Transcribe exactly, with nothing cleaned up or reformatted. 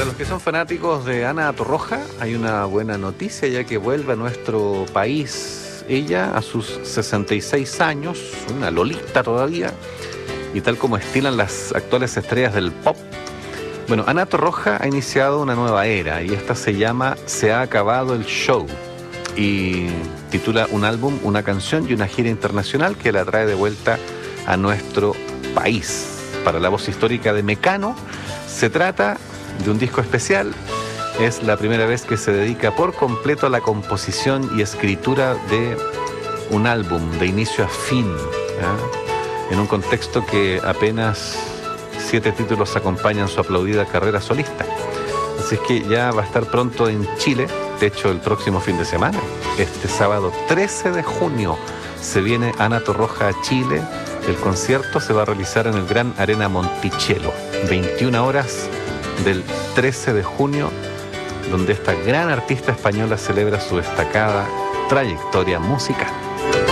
Para los que son fanáticos de Ana Torroja, hay una buena noticia ya que vuelve a nuestro país. Ella a sus sesenta y seis años, una lolita todavía, y tal como estilan las actuales estrellas del pop. Bueno, Ana Torroja ha iniciado una nueva era y esta se llama Se ha acabado el show y titula un álbum, una canción y una gira internacional que la trae de vuelta a nuestro país. Para la voz histórica de Mecano, se trata de un disco especial. Es la primera vez que se dedica por completo a la composición y escritura de un álbum de inicio a fin, ¿eh? En un contexto que apenas siete títulos acompañan su aplaudida carrera solista. Así es que ya va a estar pronto en Chile, de hecho el próximo fin de semana, este sábado trece de junio, se viene Ana Torroja a Chile. El concierto se va a realizar en el Gran Arena Monticello, veintiuna horas del trece de junio, donde esta gran artista española celebra su destacada trayectoria musical.